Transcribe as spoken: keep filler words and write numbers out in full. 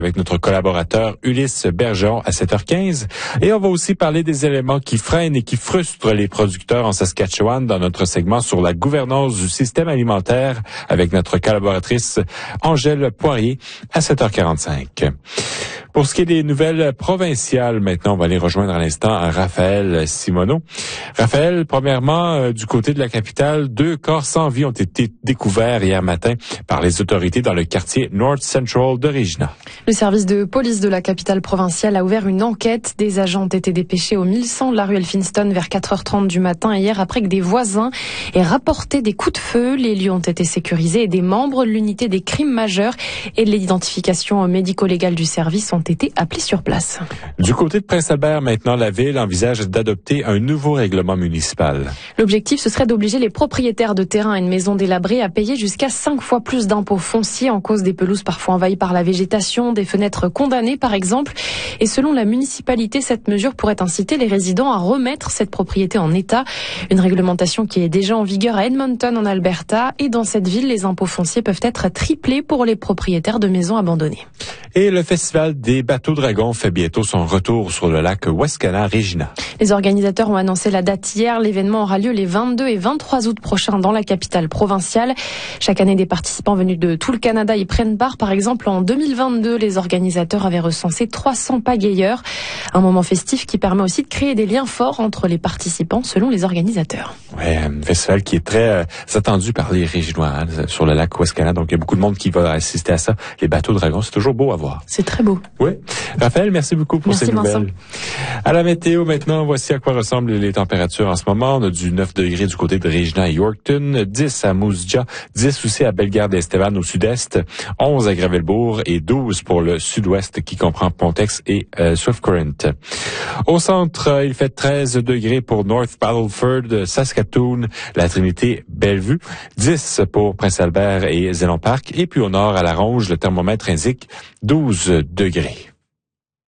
avec notre collaborateur Ulysse Bergeron à sept heures quinze. Et on va aussi parler des éléments qui freinent et qui frustrent les producteurs en Saskatchewan dans notre segment sur la gouvernance du système alimentaire avec notre collaboratrice Angèle Poirier à sept heures quarante-cinq. Pour ce qui est des nouvelles provinciales, maintenant, on va aller rejoindre à l'instant Raphaël Simoneau. Raphaël, premièrement, euh, du côté de la capitale, deux corps sans vie ont été découverts hier matin par les autorités dans le quartier North Central de Regina. Le service de police de la capitale provinciale a ouvert une enquête. Des agents ont été dépêchés au mille cent de la rue Elphinstone vers quatre heures trente du matin hier après que des voisins aient rapporté des coups de feu. Les lieux ont été sécurisés et des membres de l'unité des crimes majeurs et de l'identification médico-légale du service ont été appelés sur place. Du côté de Prince-Albert, maintenant, la ville envisage d'adopter un nouveau règlement municipal. L'objectif, ce serait d'obliger les propriétaires de terrains et de maisons délabrées à payer jusqu'à cinq fois plus d'impôts fonciers en cause des pelouses parfois envahies par la végétation, des fenêtres condamnées par exemple. Et selon la municipalité, cette mesure pourrait inciter les résidents à remettre cette propriété en état. Une réglementation qui est déjà en vigueur à Edmonton en Alberta. Et dans cette ville, les impôts fonciers peuvent être triplés pour les propriétaires de maisons abandonnées. Et le festival des bateaux dragons fait bientôt son retour sur le lac Wascana Regina. Les organisateurs ont annoncé la date hier. L'événement aura lieu les vingt-deux et vingt-trois août prochains dans la capitale provinciale. Chaque année, des participants venus de tout le Canada y prennent part. Par exemple, en deux mille vingt-deux, les organisateurs avaient recensé trois cents pagayeurs. Un moment festif qui permet aussi de créer des liens forts entre les participants selon les organisateurs. Ouais, un festival qui est très euh, attendu par les Réginois hein, sur le lac Wascana. Donc, il y a beaucoup de monde qui va assister à ça. Les bateaux dragons, c'est toujours beau à voir. C'est très beau. Oui. Raphaël, merci beaucoup pour merci ces nouvelles. Vincent. À la météo maintenant, voici à quoi ressemblent les températures en ce moment. On a du neuf degrés du côté de Regina et Yorkton, dix à Moose Jaw, dix aussi à Bellegarde-Estevan au sud-est, onze à Gravelbourg et douze pour le sud-ouest qui comprend Pontex et euh, Swift Current. Au centre, euh, il fait treize degrés pour North Battleford, Saskatoon, la Trinité, Bellevue, dix pour Prince-Albert et Zélon Park. Et puis au nord, à la Ronge, le thermomètre indique douze degrés.